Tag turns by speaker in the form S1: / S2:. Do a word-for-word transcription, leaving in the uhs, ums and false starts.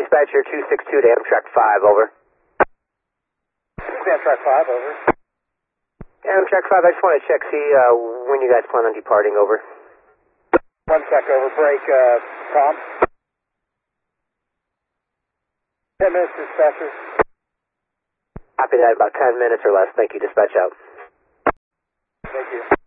S1: Dispatcher two six two to Amtrak five, over.
S2: Amtrak five, over.
S1: Amtrak five, I just want to check, see uh, when you guys plan on departing, over.
S2: One sec, over. Break, uh, Tom. Ten minutes, dispatcher.
S1: Copy that, about ten minutes or less. Thank you, dispatch out.
S2: Thank you.